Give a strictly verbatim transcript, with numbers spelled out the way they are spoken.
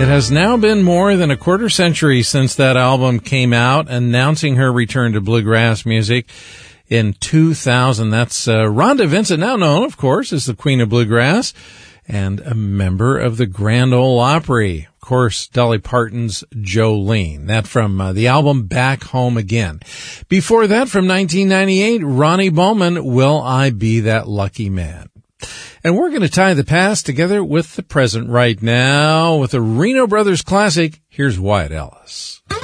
It has now been more than a quarter century since that album came out, announcing her return to bluegrass music in two thousand. That's uh, Rhonda Vincent, now known, of course, as the Queen of Bluegrass and a member of the Grand Ole Opry. Of course, Dolly Parton's Jolene. That from uh, the album Back Home Again. Before that, from nineteen ninety-eight, Ronnie Bowman, Will I Be That Lucky Man? And we're going to tie the past together with the present right now with a Reno Brothers classic. Here's Wyatt Ellis.